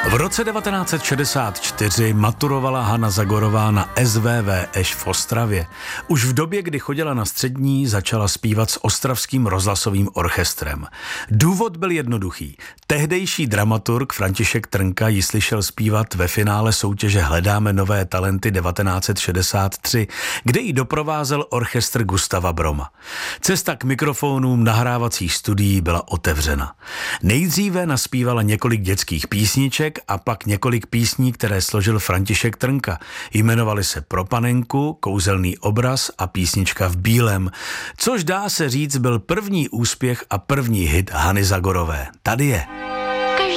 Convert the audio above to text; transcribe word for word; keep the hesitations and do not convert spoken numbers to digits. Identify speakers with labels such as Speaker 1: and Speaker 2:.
Speaker 1: V roce devatenáct set šedesát čtyři maturovala Hana Zagorová na S V V Eš v Ostravě. Už v době, kdy chodila na střední, začala zpívat s ostravským rozhlasovým orchestrem. Důvod byl jednoduchý. Tehdejší dramaturg František Trnka ji slyšel zpívat ve finále soutěže Hledáme nové talenty devatenáct set šedesát tři, kde ji doprovázel orchestr Gustava Broma. Cesta k mikrofonům nahrávacích studií byla otevřena. Nejdříve naspívala několik dětských písniček a pak několik písní, které složil František Trnka. Jmenovaly se Pro panenku, Kouzelný obraz a Písnička v bílém, což dá se říct byl první úspěch a první hit Hany Zagorové. Tady je.